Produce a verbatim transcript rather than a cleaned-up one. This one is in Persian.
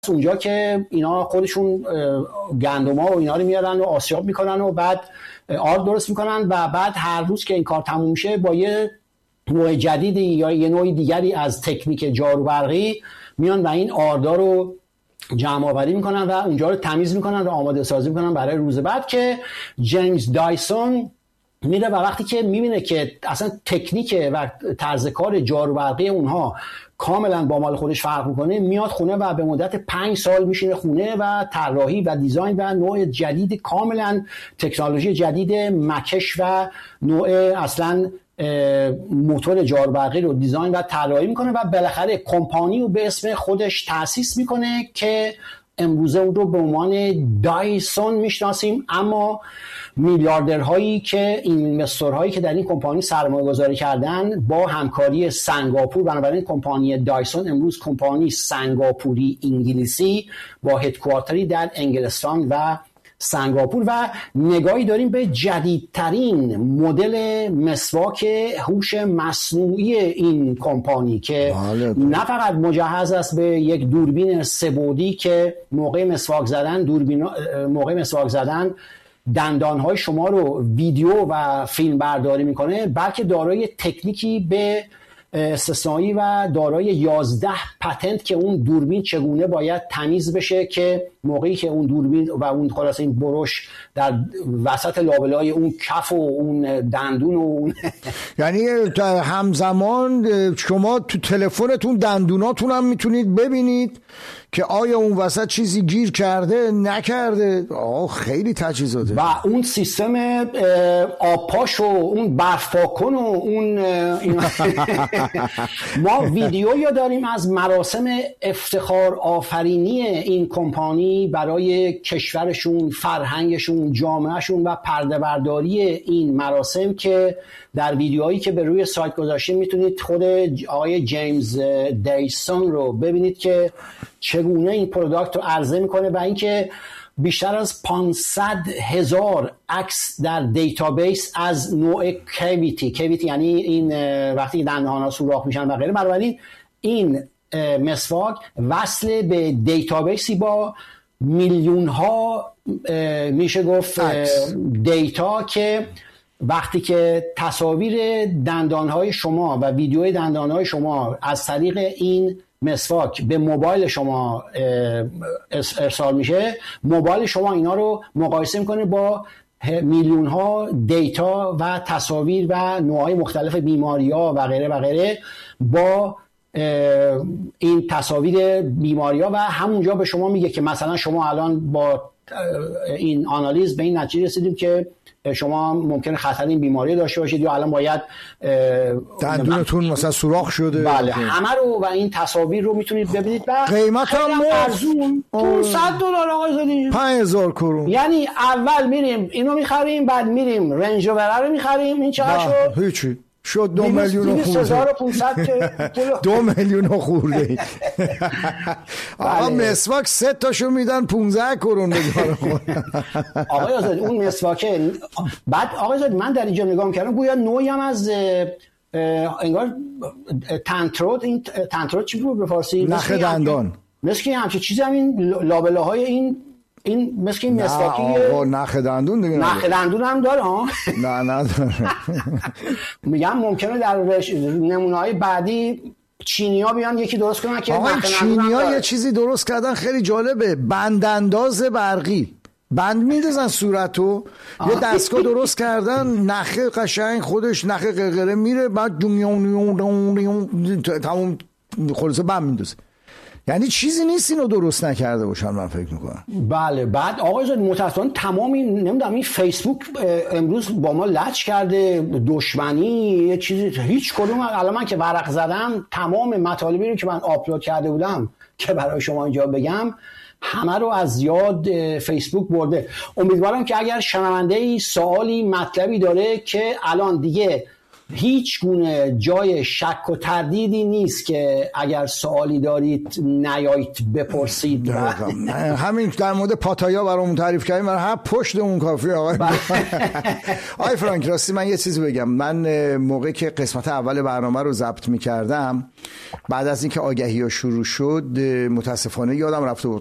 اونجا که اینا خودشون گندما و اینا رو میارن و آسیاب میکنن و بعد آرد درست میکنن و بعد هر روز که این کار تموم میشه با یه نوع جدیدی یا یه نوع دیگری از تکنیک جارو برقی میان و این آردا رو جمع آوری میکنن و اونجا رو تمیز میکنن و آماده سازی میکنن برای روز بعد که جیمز دایسون میره و وقتی که میبینه که اصلا تکنیک و طرز کار جارو برقی اونها کاملا با مال خودش فرق میکنه، میاد خونه و به مدت پنج سال میشینه خونه و طراحی و دیزاین و نوع جدید، کاملا تکنولوژی جدید مکش و نوع اصلا موتور جارو برقی رو دیزاین و طراحی میکنه و بالاخره کمپانی رو به اسم خودش تأسیس میکنه که امروزه اون رو به عنوان دایسون میشناسیم. اما میلیاردرهایی که اینوستورهایی که در این کمپانی سرمایه گذاری کردن با همکاری سنگاپور، بنابراین کمپانی دایسون امروز کمپانی سنگاپوری انگلیسی با هدکوارتری در انگلستان و سنگاپور و نگاهی داریم به جدیدترین مدل مسواک هوش مصنوعی این کمپانی که نه فقط مجهز است به یک دوربین سه‌بعدی که موقع مسواک زدن دوربین موقع مسواک زدن دندانهای شما رو ویدیو و فیلم برداری میکنه، بلکه دارای تکنیکی به استثنایی و دارای یازده پتنت که اون دوربین چگونه باید تمیز بشه که موقعی که اون دوربین و اون خلاص این بروش در وسط لابلای اون کف و اون دندون و اون یعنی همزمان شما تو تلفنتون دندوناتون هم میتونید ببینید که آیا اون وسط چیزی گیر کرده نکرده. آه خیلی تجهیزاته. و اون سیستم آبپاش و اون برفاکن و اون ما ویدیویی داریم از مراسم افتخار آفرینی این کمپانی برای کشورشون، فرهنگشون، جامعهشون و پرده برداری این مراسم که در ویدیوهایی که به روی سایت گذاشتیم میتونید خود آقای جیمز دایسون رو ببینید که چگونه این پروداکت رو عرضه میکنه و اینکه بیشتر از پانصد هزار عکس در دیتابیس از نوع کیویتی کیویتی یعنی این وقتی دندان‌ها سوراخ میشن و غیره، بنابراین این مسواک وصل به دیتابیسی با میلیون ها میشه گفت دیتا که وقتی که تصاویر دندانهای شما و ویدیوی دندانهای شما از طریق این مسواک به موبایل شما ارسال میشه، موبایل شما اینا رو مقایسه میکنه با میلیون ها دیتا و تصاویر و نوعهای مختلف بیماری‌ها و غیره و غیره با این تصاویر بیماری‌ها و همونجا به شما میگه که مثلا شما الان با این آنالیز به این نتیجه رسیدیم که شما ممکنه خطر این بیماری داشته باشید یا الان باید دندونتون مثلا سوراخ شده. بله همه رو و این تصاویر رو میتونید ببینید و قیمت هم ارزون پانصد دلار آقای زادی پنج هزار کرون. یعنی اول میریم اینو میخریم بعد میریم رنج روور رو میخریم. این چقدر شد؟ هیچی شد دو میلیون خورده دو میلیون خورده. آقا مسواک سه تاشو میدن پونزده کرون بگار. آقای آزادی اون مسواکه بعد آقای آزادی من در اینجا نگاه میکردم گویا نوعی هم از انگار تنترود. این تنترود چی بود به فارسی؟ نخ دندان. مثل که همچه چیزی هم این لابله های این این مثل این مسواکی. نه آقا نخ دندون دیگه. نخ دندون هم داره ها؟ نه نه داره. میگم ممکنه در نمونه‌های بعدی چینی‌ها بیان یکی درست کنن که آقا چینی‌ها یه چیزی درست کردن خیلی جالبه، بندانداز برقی. بند میندازن صورتو، یه دستگاه درست کردن نخ قشنگ خودش نخ قرقره میره بعد تمام خلاصه بند میندازه. یعنی چیزی نیست اینو درست نکرده باشن من فکر میکنم. بله بعد آقای زاد متاسفانه تمام این نمیدونم این فیسبوک امروز با ما لچ کرده، دشمنی یه چیزی هیچ کدوم. الان من که ورق زدم تمام مطالبی رو که من آپلود کرده بودم که برای شما اینجا بگم همه رو از یاد فیسبوک برده. امیدوارم که اگر شنونده ای سوالی مطلبی داره که الان دیگه هیچ گونه جای شک و تردیدی نیست که اگر سوالی دارید نیایید بپرسید. همین در مورد پاتایا برامون تعریف کردیم، من هم پشت اون کافی آقای آقای فرانک. راستی من یه چیزی بگم، من موقعی که قسمت اول برنامه رو ضبط می‌کردم بعد از اینکه آگهی‌ها شروع شد متاسفانه یادم رفته بود